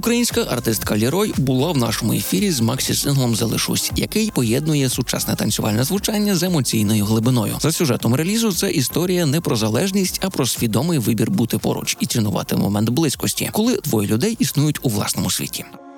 Українська артистка Лірой була в нашому ефірі з максі-синглом «Залишусь», який поєднує сучасне танцювальне звучання з емоційною глибиною. За сюжетом релізу це історія не про залежність, а про свідомий вибір бути поруч і цінувати момент близькості, коли двоє людей існують у власному світі.